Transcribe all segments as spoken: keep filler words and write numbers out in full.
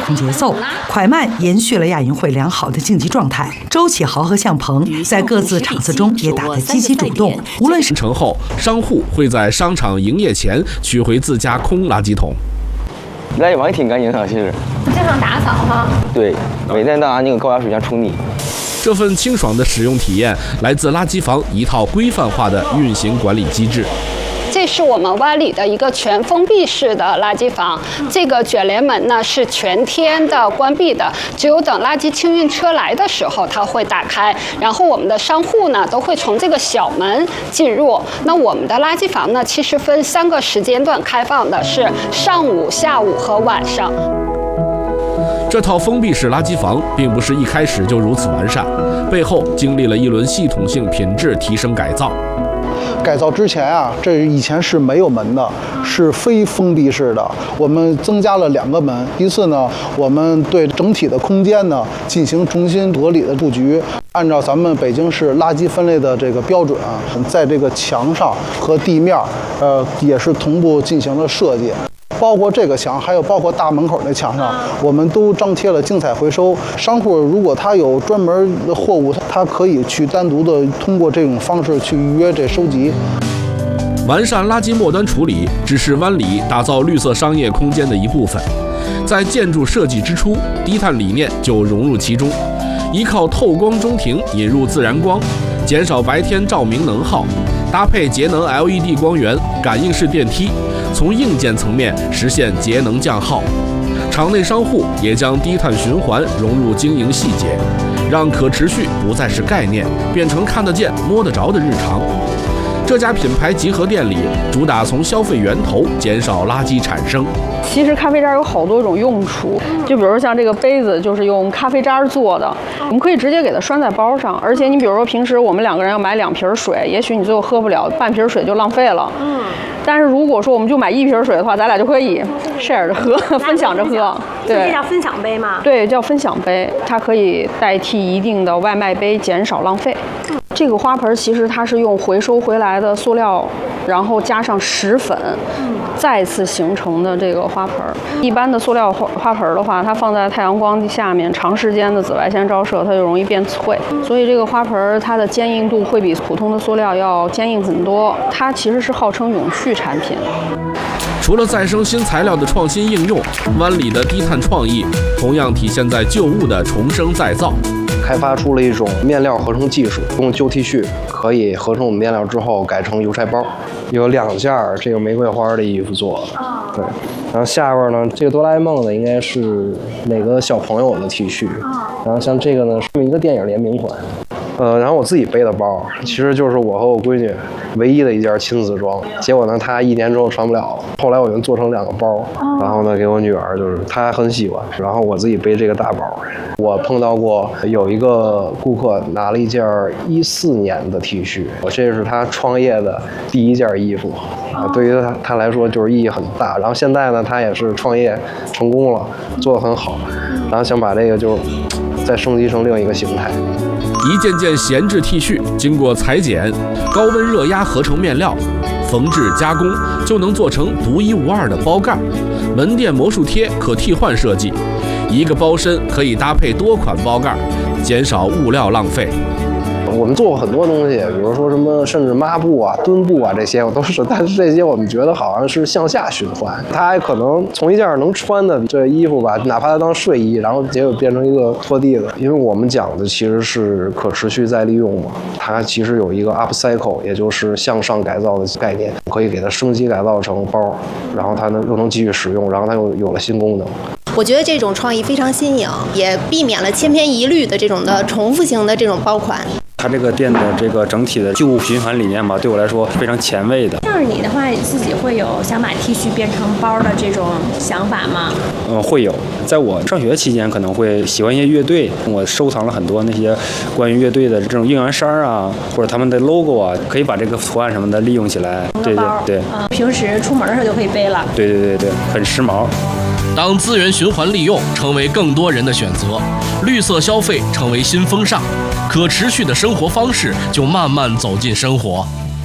同节奏，快慢延续了亚运会良好的竞技状态。周启豪和向鹏在各自场次中也打得积极主动，无论是成后，商户会在商场营业前取回自家空垃圾桶。 垃圾房也挺干净的，其实。 经常打扫哈。 对，每天拿那个高压水枪冲洗。 这份清爽的使用体验来自垃圾房一套规范化的运行管理机制。 这是我们湾里的一个全封闭式的垃圾房，这个卷帘门呢是全天的关闭的，只有等垃圾清运车来的时候它会打开，然后我们的商户呢都会从这个小门进入。那我们的垃圾房呢其实分三个时间段开放的，是上午、下午和晚上。 这套封闭式垃圾房并不是一开始就如此完善，背后经历了一轮系统性品质提升改造。 改造之前啊，这以前是没有门的，是非封闭式的。我们增加了两个门，一次呢，我们对整体的空间呢进行重新合理的布局，按照咱们北京市垃圾分类的这个标准啊，在这个墙上和地面，呃，也是同步进行了设计。包括这个墙，还有包括大门口那墙上，我们都张贴了竞彩回收。商户如果他有专门的货物，他可以去单独的通过这种方式去预约这收集。 完善垃圾末端处理只是湾里打造绿色商业空间的一部分，在建筑设计之初，低碳理念就融入其中，依靠透光中庭引入自然光，减少白天照明能耗，搭配节能 L E D 光源、感应式电梯，从硬件层面实现节能降耗。场内商户也将低碳循环融入经营细节，让可持续不再是概念，变成看得见、摸得着的日常。这家品牌集合店里主打从消费源头减少垃圾产生。 其实咖啡渣有好多种用处，就比如说像这个杯子就是用咖啡渣做的，我们可以直接给它拴在包上。而且你比如说平时我们两个人要买两瓶水，也许你最后喝不了，半瓶水就浪费了。嗯。但是如果说我们就买一瓶水的话，咱俩就可以 share 着喝，分享着喝。 对，这叫分享杯吗？ 对，叫分享杯，它可以代替一定的外卖杯，减少浪费。嗯、这个花盆其实它是用回收回来的塑料，然后加上石粉，嗯、再次形成的这个花盆。一般的塑料花花盆的话，它放在太阳光下面，长时间的紫外线照射，它就容易变脆。所以这个花盆它的坚硬度会比普通的塑料要坚硬很多。它其实是号称永续产品。 除了再生新材料的创新应用，湾里的低碳创意同样体现在旧物的重生再造。 开发出了一种面料合成技术，用旧 T 恤可以合成我们面料之后改成邮差包。有两件这个玫瑰花的衣服做的，对。然后下边呢，这个哆啦 A 梦的应该是哪个小朋友的 T 恤，然后像这个呢是一个电影联名款。呃，然后我自己背的包，其实就是我和我闺女唯一的一件亲子装。结果呢，她一年之后穿不了了。后来我就做成两个包，然后呢给我女儿，就是她很喜欢，然后我自己背这个大包。我碰到过有一个顾客拿了一件一四年的 T 恤，我这是他创业的第一件衣服，啊，对于他他来说就是意义很大。然后现在呢，他也是创业成功了，做得很好，然后想把这个就再升级成另一个形态。 一件件闲置 T 恤经过裁剪、高温热压合成面料、缝制加工，就能做成独一无二的包盖。门店魔术贴可替换设计，一个包身可以搭配多款包盖，减少物料浪费。 我们做过很多东西，比如说什么甚至抹布啊、墩布啊这些，我都是，但是这些我们觉得好像是向下循环，它还可能从一件能穿的这衣服吧，哪怕它当睡衣，然后结果变成一个拖地的。因为我们讲的其实是可持续再利用嘛，它其实有一个 upcycle， 也就是向上改造的概念，可以给它升级改造成包，然后它呢又能继续使用，然后它又有了新功能。 我觉得这种创意非常新颖，也避免了千篇一律的这种的重复型的这种包款。 它这个店的这个整体的旧物循环理念吧，对我来说非常前卫的。 像是你的话，你自己会有想把 T 恤变成包的这种想法吗？ 嗯，会有。在我上学期间，可能会喜欢一些乐队，我收藏了很多那些关于乐队的这种应援衫啊，或者他们的 logo 啊，可以把这个图案什么的利用起来。对对对。 嗯，平时出门的时候就可以背了。 对对对对，很时髦。 当资源循环利用成为更多人的选择，绿色消费成为新风尚，可持续的生活方式就慢慢走进生活。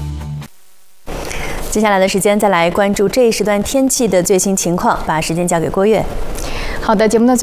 接下来的时间再来关注这一时段天气的最新情况，把时间交给郭月。 好的，节目的最